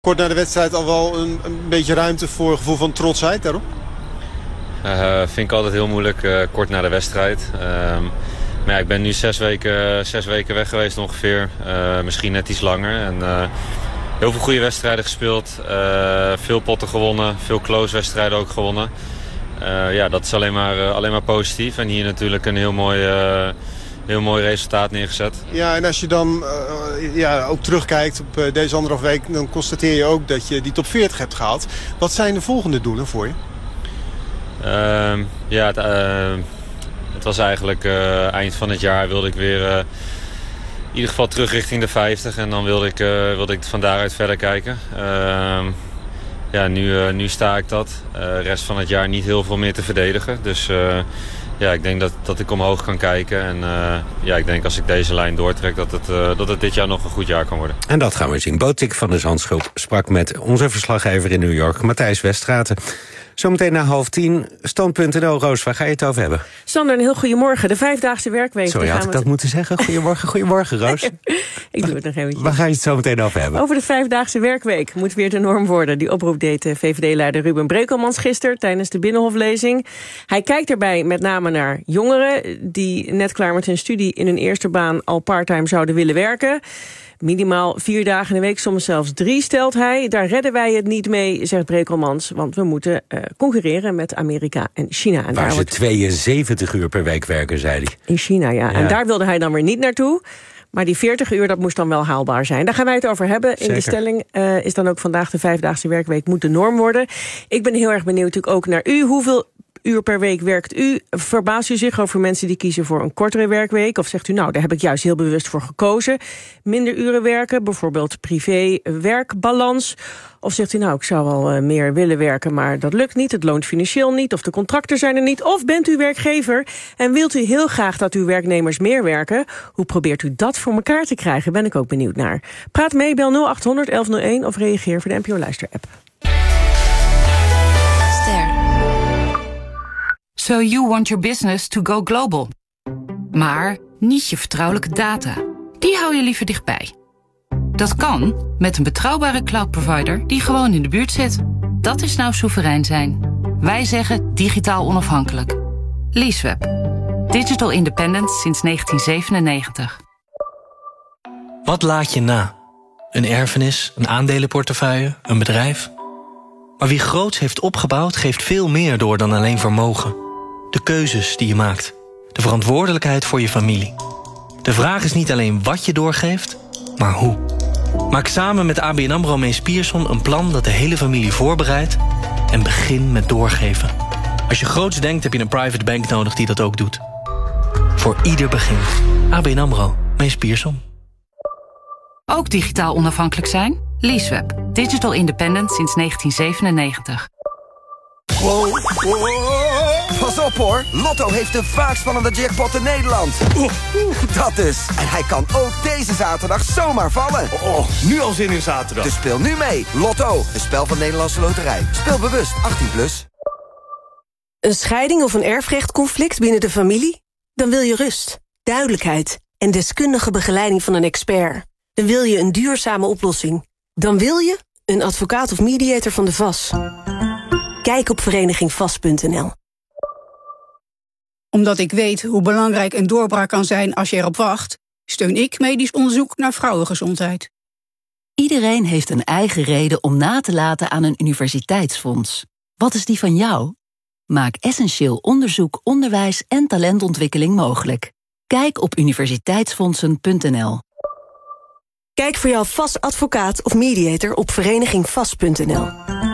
Kort na de wedstrijd al wel een beetje ruimte voor een gevoel van trotsheid daarop? Vind ik altijd heel moeilijk, kort na de wedstrijd. Maar ja, ik ben nu 6 weken weg geweest ongeveer. Misschien net iets langer. En, heel veel goede wedstrijden gespeeld. Veel potten gewonnen. Veel close wedstrijden ook gewonnen. Ja, dat is alleen maar positief. En hier natuurlijk een heel mooi resultaat neergezet. Ja, en als je dan ook terugkijkt op deze 1,5 week... dan constateer je ook dat je die top 40 hebt gehaald. Wat zijn de volgende doelen voor je? Het was eigenlijk eind van het jaar wilde ik weer in ieder geval terug richting de 50. En dan wilde ik van daaruit verder kijken. Nu sta ik dat. Rest van het jaar niet heel veel meer te verdedigen. Dus ik denk dat ik omhoog kan kijken. En ik denk als ik deze lijn doortrek dat het dit jaar nog een goed jaar kan worden. En dat gaan we zien. Botik van de Zandschulp sprak met onze verslaggever in New York, Matthijs Weststraten. Zometeen na 9:30, stand.nl. Roos, waar ga je het over hebben? Sander, een heel goedemorgen. De 5-daagse werkweek. Sorry, had ik dat moeten zeggen? Goedemorgen, Roos. Ik doe het nog eventjes. Waar ga je het zo meteen over hebben? Over de 5-daagse werkweek moet weer de norm worden. Die oproep deed VVD-leider Ruben Brekelmans gisteren tijdens de Binnenhoflezing. Hij kijkt erbij met name naar jongeren die net klaar met hun studie in hun eerste baan al parttime zouden willen werken. Minimaal 4 dagen in de week, soms zelfs 3, stelt hij. Daar redden wij het niet mee, zegt Brekelmans. Want we moeten concurreren met Amerika en China. En waar ze 72 uur per week werken, zei hij. In China, ja. En daar wilde hij dan weer niet naartoe. Maar die 40 uur, dat moest dan wel haalbaar zijn. Daar gaan wij het over hebben. Zeker. In de stelling is dan ook vandaag de 5-daagse werkweek moet de norm worden. Ik ben heel erg benieuwd natuurlijk ook naar u. Hoeveel uur per week werkt u? Verbaast u zich over mensen die kiezen voor een kortere werkweek? Of zegt u, nou, daar heb ik juist heel bewust voor gekozen. Minder uren werken, bijvoorbeeld privé-werkbalans. Of zegt u, nou, ik zou wel meer willen werken, maar dat lukt niet. Het loont financieel niet, of de contracten zijn er niet. Of bent u werkgever en wilt u heel graag dat uw werknemers meer werken? Hoe probeert u dat voor elkaar te krijgen? Ben ik ook benieuwd naar. Praat mee, bel 0800 1101 of reageer voor de NPO Luister-app. So you want your business to go global. Maar niet je vertrouwelijke data. Die hou je liever dichtbij. Dat kan met een betrouwbare cloud provider die gewoon in de buurt zit. Dat is nou soeverein zijn. Wij zeggen digitaal onafhankelijk. Leaseweb. Digital independence sinds 1997. Wat laat je na? Een erfenis, een aandelenportefeuille, een bedrijf? Maar wie groots heeft opgebouwd geeft veel meer door dan alleen vermogen. De keuzes die je maakt. De verantwoordelijkheid voor je familie. De vraag is niet alleen wat je doorgeeft, maar hoe. Maak samen met ABN AMRO Mees Pierson een plan dat de hele familie voorbereidt en begin met doorgeven. Als je groots denkt heb je een private bank nodig die dat ook doet. Voor ieder begin. ABN AMRO Mees Pierson. Ook digitaal onafhankelijk zijn? Leaseweb. Digital independent sinds 1997. Wow. Pas op hoor, Lotto heeft de vaakst spannende jackpot in Nederland. Dat dus. En hij kan ook deze zaterdag zomaar vallen. Nu al zin in zaterdag. Dus speel nu mee. Lotto, een spel van Nederlandse Loterij. Speel bewust, 18+. Een scheiding of een erfrechtconflict binnen de familie? Dan wil je rust, duidelijkheid en deskundige begeleiding van een expert. Dan wil je een duurzame oplossing. Dan wil je een advocaat of mediator van de VAS. Kijk op verenigingvas.nl. Omdat ik weet hoe belangrijk een doorbraak kan zijn als je erop wacht, steun ik medisch onderzoek naar vrouwengezondheid. Iedereen heeft een eigen reden om na te laten aan een universiteitsfonds. Wat is die van jou? Maak essentieel onderzoek, onderwijs en talentontwikkeling mogelijk. Kijk op universiteitsfondsen.nl. Kijk voor jouw VAS advocaat of mediator op verenigingvas.nl.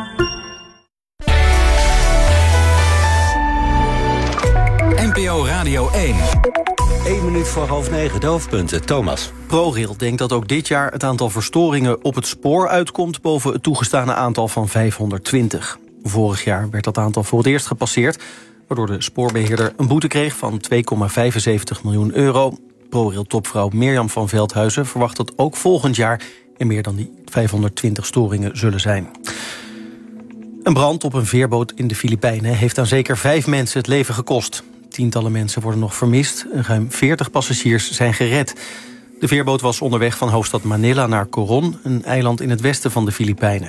NPO Radio 1. 1 minuut voor 8:30, de hoofdpunten. Thomas. ProRail denkt dat ook dit jaar het aantal verstoringen op het spoor uitkomt boven het toegestane aantal van 520. Vorig jaar werd dat aantal voor het eerst gepasseerd, waardoor de spoorbeheerder een boete kreeg van €2,75 miljoen. ProRail-topvrouw Mirjam van Veldhuizen verwacht dat ook volgend jaar er meer dan die 520 storingen zullen zijn. Een brand op een veerboot in de Filipijnen heeft aan zeker 5 mensen het leven gekost. Tientallen mensen worden nog vermist en ruim 40 passagiers zijn gered. De veerboot was onderweg van hoofdstad Manila naar Coron, een eiland in het westen van de Filipijnen.